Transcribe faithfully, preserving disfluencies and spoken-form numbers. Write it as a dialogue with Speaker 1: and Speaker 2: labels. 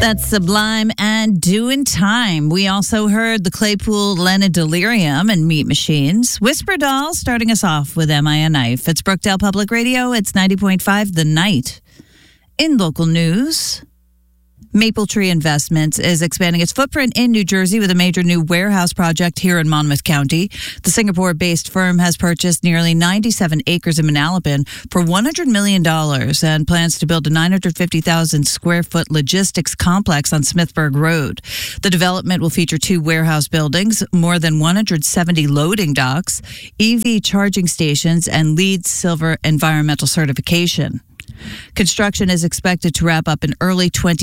Speaker 1: That's Sublime and Doing Time. We also heard the Claypool, Lena Delirium, and Meat Machines. Whisper Doll starting us off with Am I a Knife? It's Brookdale Public Radio. It's ninety point five The Night. In local news, Mapletree Investments is expanding its footprint in New Jersey with a major new warehouse project here in Monmouth County. The Singapore-based firm has purchased nearly ninety-seven acres in Manalapan for one hundred million dollars and plans to build a nine hundred fifty thousand square foot logistics complex on Smithburg Road. The development will feature two warehouse buildings, more than one hundred seventy loading docks, E V charging stations, and LEED Silver environmental certification. Construction is expected to wrap up in early twenty